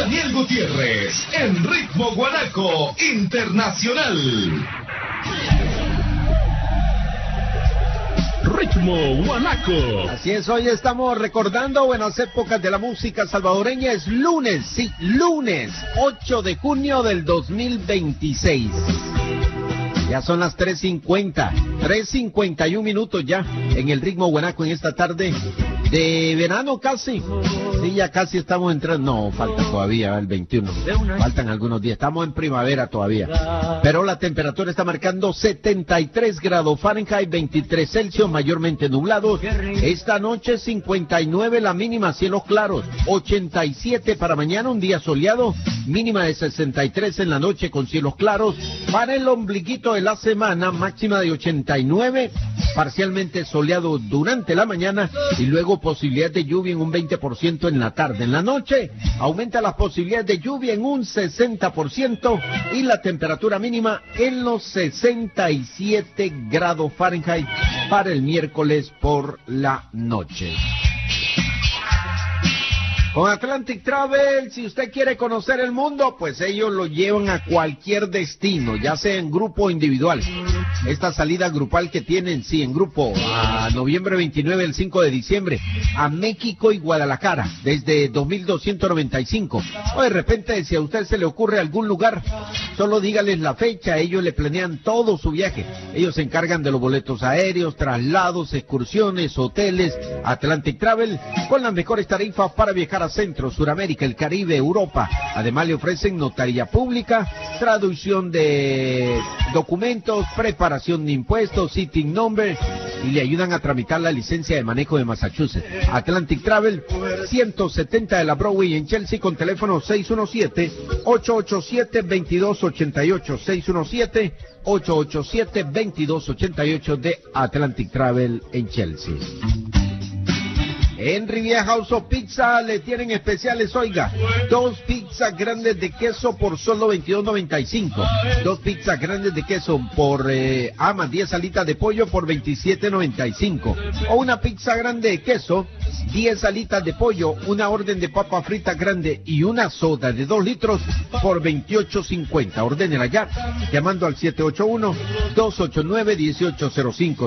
Daniel Gutiérrez en Ritmo Guanaco Internacional. Ritmo Guanaco. Así es, hoy estamos recordando buenas épocas de la música salvadoreña. Es lunes, sí, lunes 8 de junio del 2026. Ya son las 3:51 minutos ya en el Ritmo Guanaco en esta tarde de verano casi. Sí, ya casi estamos entrando. No, falta todavía el 21. Faltan algunos días. Estamos en primavera todavía. Pero la temperatura está marcando 73 grados Fahrenheit, 23 Celsius, mayormente nublado. Esta noche 59 la mínima, cielos claros. 87 para mañana, un día soleado. Mínima de 63 en la noche con cielos claros. Para el ombliguito de la semana, máxima de 89, parcialmente soleado durante la mañana y luego posibilidad de lluvia en un 20% en la tarde. En la noche aumenta las posibilidades de lluvia en un 60% y la temperatura mínima en los 67 grados Fahrenheit para el miércoles por la noche. Con Atlantic Travel, si usted quiere conocer el mundo, pues ellos lo llevan a cualquier destino, ya sea en grupo o individual. Esta salida grupal que tienen, sí, en grupo, a noviembre 29 al 5 de diciembre, a México y Guadalajara, desde 2,295. O de repente, si a usted se le ocurre algún lugar, solo dígales la fecha, ellos le planean todo su viaje. Ellos se encargan de los boletos aéreos, traslados, excursiones, hoteles. Atlantic Travel, con las mejores tarifas para viajar a Centro, Suramérica, el Caribe, Europa. Además le ofrecen notaría pública, traducción de documentos, preparación de impuestos, sitting number y le ayudan a tramitar la licencia de manejo de Massachusetts. Atlantic Travel, 170 de la Broadway en Chelsea, con teléfono 617-887-2288, 617-887-2288 de Atlantic Travel en Chelsea. En Riviera House of Pizza le tienen especiales, oiga, 2 pizzas grandes de queso por solo $22.95, 2 pizzas grandes de queso por más 10 alitas de pollo por $27.95, o una pizza grande de queso, 10 alitas de pollo, una orden de papa frita grande y una soda de 2 litros por $28.50. Ordénela ya, llamando al 781-289-1805,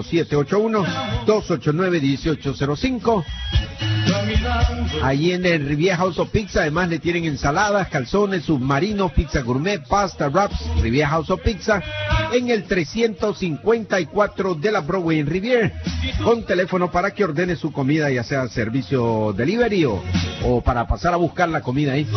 781-289-1805. Ahí en el Riviera House of Pizza, además le tienen ensaladas, calzones, submarinos, pizza gourmet, pasta, wraps. Riviera House of Pizza en el 354 de la Broadway en Riviera, con teléfono para que ordene su comida, ya sea servicio delivery o para pasar a buscar la comida ahí.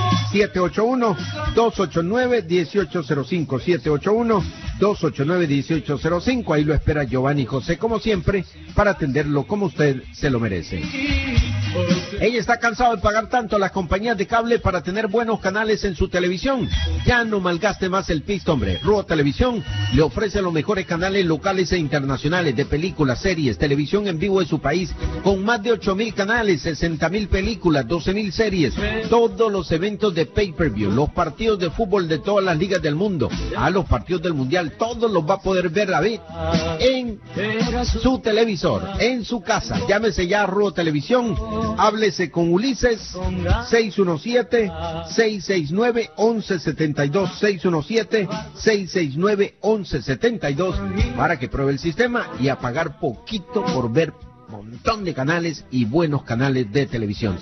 781-289-1805, 781-289-1805. Ahí lo espera Giovanni José, como siempre, para atenderlo como usted se lo merece. Ella está cansado de pagar tanto a las compañías de cable para tener buenos canales en su televisión. Ya no malgaste más el pisto, hombre. Ruo Televisión le ofrece los mejores canales locales e internacionales de películas, series, televisión en vivo de su país, con más de 8,000 canales, 60,000 películas, 12,000 series, todos los eventos de pay-per-view, los partidos de fútbol de todas las ligas del mundo, los partidos del mundial, todos los va a poder ver David en su televisor, en su casa. Llámese ya a Ruo Televisión. Háblese con Ulises, 617-669-1172, 617-669-1172, para que pruebe el sistema y a pagar poquito por ver un montón de canales y buenos canales de televisión.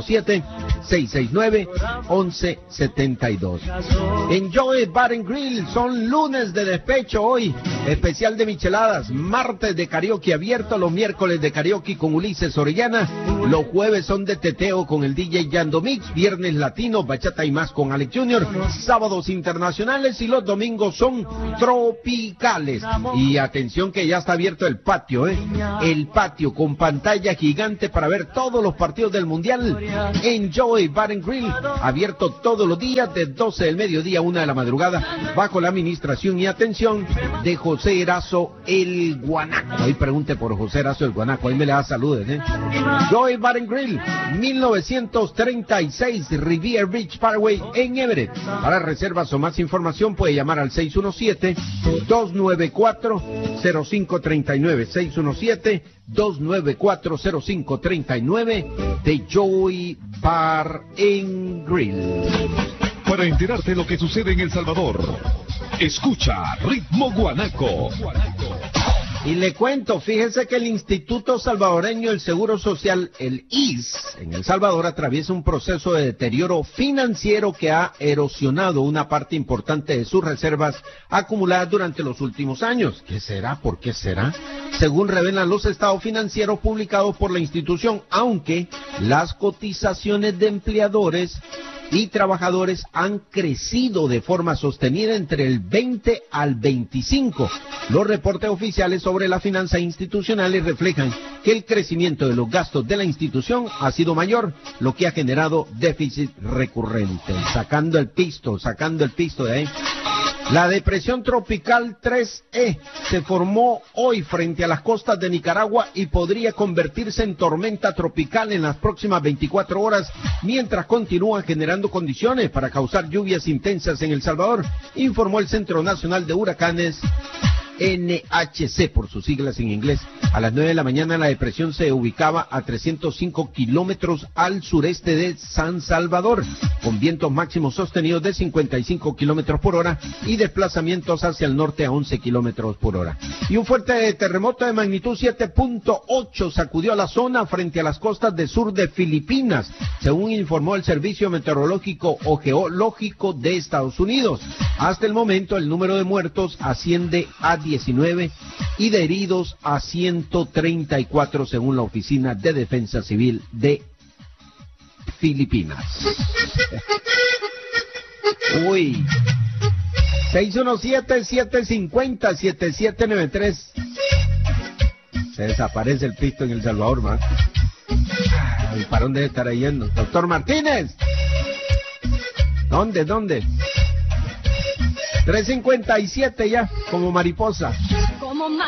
617-669-1172. Enjoy Bar and Grill, son lunes de despecho hoy, especial de micheladas, martes de karaoke abierto, los miércoles de karaoke con Ulises Orellana, los jueves son de teteo con el DJ Yando Mix, viernes latino, bachata y más con Alex Jr., sábados internacionales y los domingos son tropicales. Y atención que ya está abierto el patio, el patio con pantalla gigante para ver todos los partidos del Mundial. Enjoy Bar and Grill, abierto todos los días de 12 del mediodía a 1 de la madrugada, bajo la administración y atención de José Erazo el Guanaco. Ahí pregunte por José Erazo el Guanaco, ahí me le da saludos. Enjoy Bar and Grill, 1936 Riviera Beach Parkway en Everett. Para reservas o más información puede llamar al 617-294-0539, 617-294-0539 de Joy Bar and Grill. Para enterarte de lo que sucede en El Salvador, escucha Ritmo Guanaco. Y le cuento, fíjese que el Instituto Salvadoreño del Seguro Social, el ISS, en El Salvador atraviesa un proceso de deterioro financiero que ha erosionado una parte importante de sus reservas acumuladas durante los últimos años. ¿Qué será? ¿Por qué será? Según revelan los estados financieros publicados por la institución, aunque las cotizaciones de empleadores y trabajadores han crecido de forma sostenida entre el 20 al 25. Los reportes oficiales sobre las finanzas institucionales reflejan que el crecimiento de los gastos de la institución ha sido mayor, lo que ha generado déficit recurrente. Sacando el pisto de ahí. La depresión tropical 3E se formó hoy frente a las costas de Nicaragua y podría convertirse en tormenta tropical en las próximas 24 horas, mientras continúa generando condiciones para causar lluvias intensas en El Salvador, informó el Centro Nacional de Huracanes, NHC por sus siglas en inglés. A las 9 de la mañana la depresión se ubicaba a 305 kilómetros al sureste de San Salvador, con vientos máximos sostenidos de 55 kilómetros por hora y desplazamientos hacia el norte a 11 kilómetros por hora. Y un fuerte terremoto de magnitud 7.8 sacudió la zona frente a las costas del sur de Filipinas, según informó el Servicio Meteorológico o Geológico de Estados Unidos. Hasta el momento el número de muertos asciende a 19 y de heridos a 134 según la Oficina de Defensa Civil de Filipinas. Uy. 617-750-7793. Se desaparece el pisto en El Salvador, man. Ay, ¿para dónde estará yendo? Doctor Martínez. ¿Dónde? 357 ya, como mariposa.